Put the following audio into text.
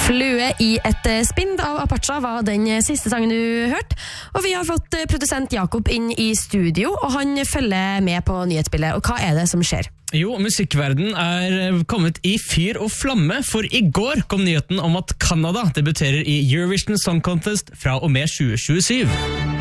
Flue i et spinn av Apache var den siste sangen du hørte. Og vi har fått produsent Jakob inn i studio, og han følger med på nyhetsbildet. Og hva er det som skjer? Jo, musikkverden er kommet i fyr og flamme, for i går kom nyheten om at Canada debuterer i Eurovision Song Contest fra og med 2027.